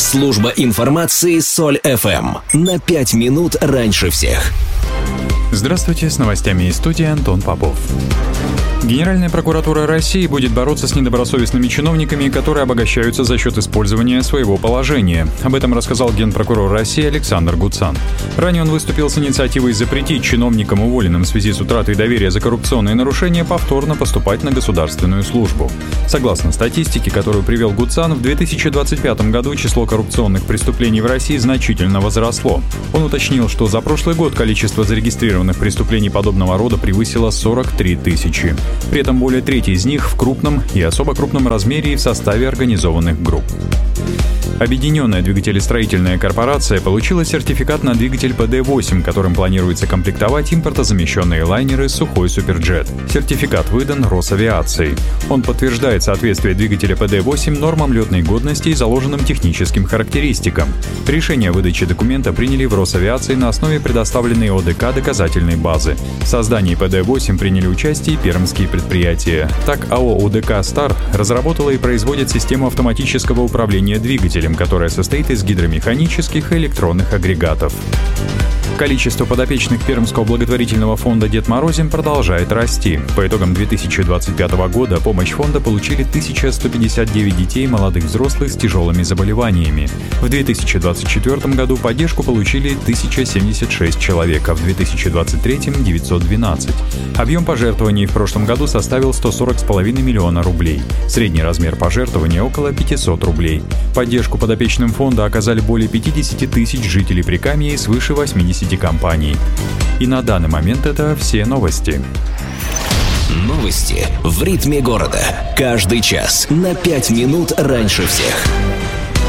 Служба информации Соль ФМ. На 5 минут раньше всех. Здравствуйте, с новостями из студии Антон Попов. Генеральная прокуратура России будет бороться с недобросовестными чиновниками, которые обогащаются за счет использования своего положения. Об этом рассказал генпрокурор России Александр Гуцан. Ранее он выступил с инициативой запретить чиновникам, уволенным в связи с утратой доверия за коррупционные нарушения, повторно поступать на государственную службу. Согласно статистике, которую привел Гуцан, в 2025 году число коррупционных преступлений в России значительно возросло. Он уточнил, что за прошлый год количество зарегистрированных преступлений подобного рода превысило 43 тысячи. При этом более трети из них в крупном и особо крупном размере и в составе организованных групп. Объединенная двигателестроительная корпорация получила сертификат на двигатель ПД-8, которым планируется комплектовать импортозамещенные лайнеры «Сухой Суперджет». Сертификат выдан Росавиацией. Он подтверждает соответствие двигателя ПД-8 нормам летной годности и заложенным техническим характеристикам. Решение о выдаче документа приняли в Росавиации на основе предоставленной ОДК доказательной базы. В создании ПД-8 приняли участие пермские предприятия. Так, АО УДК «Стар» разработала и производит систему автоматического управления двигателем, которая состоит из гидромеханических и электронных агрегатов. Количество подопечных Пермского благотворительного фонда «Дед Морозим» продолжает расти. По итогам 2025 года помощь фонда получили 1159 детей и молодых взрослых с тяжелыми заболеваниями. В 2024 году поддержку получили 1076 человек, а в 2023 – 912. Объем пожертвований в прошлом году составил 140,5 миллиона рублей. Средний размер пожертвования – около 500 рублей. Поддержку подопечным фонда оказали более 50 тысяч жителей Прикамья и свыше 80 компаний. И на данный момент это все новости. Новости в ритме города. Каждый час на 5 минут раньше всех.